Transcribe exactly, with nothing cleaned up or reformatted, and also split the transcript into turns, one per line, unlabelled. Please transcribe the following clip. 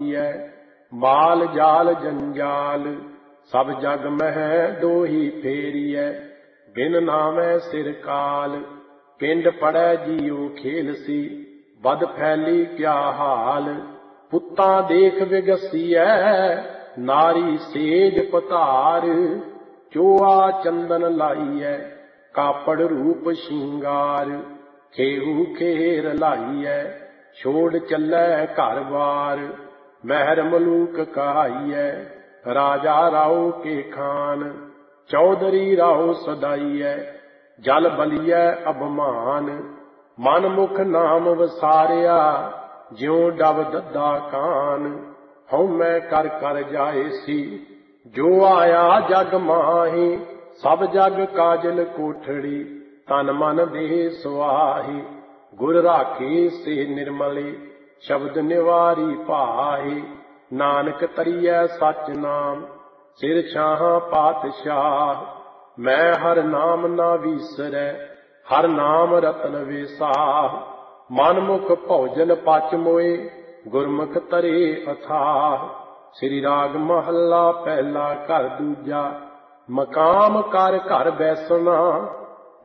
माल जाल जंजाल सब जग मह दोही फेरिय। बिन नामै सिर काल पिंड पड़ै जियो खेलसी। बद फैली क्या हाल पुत्ता देख विगसिय। नारी सेज पतार चोआ चंदन लाइय। कापड़ रूप शिंगार खेहू खेर लाइय। छोड़ चलै घर बार महर मलूक कहाइय। राजा राव के खान चौधरी राव सदाइय। जल बलिय अबमान मन मुख नाम वसारिया। ज्यों डब दद्दा कान हऊँ मैं कर कर जाए सी। जो आया जग माही सब जग काजल कोठड़ी। तन मन देह सुआही गुर राखे से निर्मले। शब्द निवारी पाही नानक तरियै सच नाम। सिर छाह पातशाह मैं हर नाम ना विसरै। हर नाम रतन विसाह मन मुख भोजन पच मोए। गुरमुख तरे अथाह। श्री राग महला पहला घर दूजा। मकाम कर घर बैसना